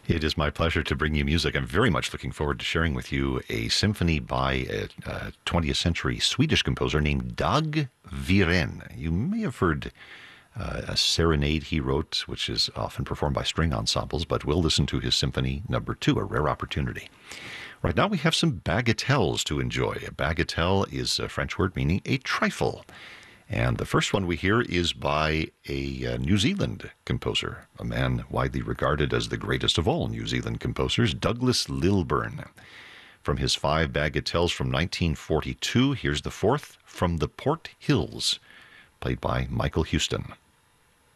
It is my pleasure to bring you music. I'm very much looking forward to sharing with you a symphony by a 20th century Swedish composer named Dag Viren. You may have heard a serenade he wrote, which is often performed by string ensembles, but we'll listen to his Symphony Number 2, a rare opportunity. Right now we have some bagatelles to enjoy. A bagatelle is a French word meaning a trifle. And the first one we hear is by a New Zealand composer, a man widely regarded as the greatest of all New Zealand composers, Douglas Lilburn. From his 5 bagatelles from 1942, here's the 4th, From the Port Hills, played by Michael Houston.